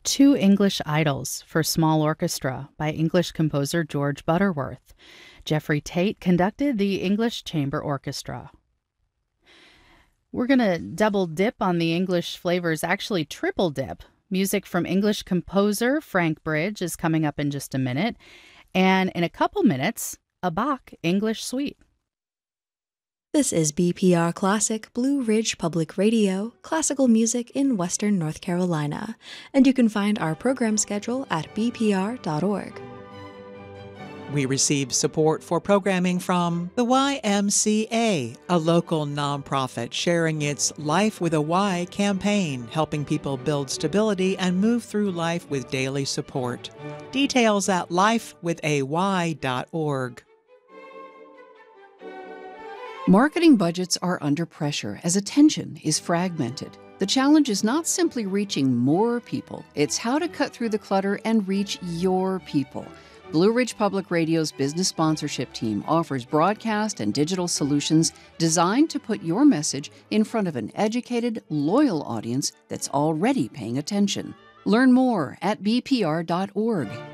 Two English Idols for Small Orchestra by English composer George Butterworth. Jeffrey Tate conducted the English Chamber Orchestra. We're going to double dip on the English flavors, actually triple dip. Music from English composer Frank Bridge is coming up in just a minute. And in a couple minutes, a Bach English Suite. This is BPR Classic, Blue Ridge Public Radio, classical music in Western North Carolina, and you can find our program schedule at bpr.org. We receive support for programming from the YMCA, a local nonprofit sharing its Life with a Y campaign, helping people build stability and move through life with daily support. Details at lifewithay.org. Marketing budgets are under pressure as attention is fragmented. The challenge is not simply reaching more people, it's how to cut through the clutter and reach your people. Blue Ridge Public Radio's business sponsorship team offers broadcast and digital solutions designed to put your message in front of an educated, loyal audience that's already paying attention. Learn more at bpr.org.